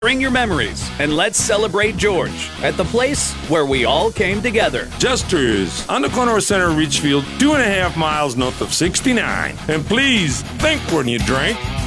Bring your memories and let's celebrate George at the place where we all came together. Jesters, on the corner of Center and Ridgefield, 2.5 miles north of 69. And please, think when you drink.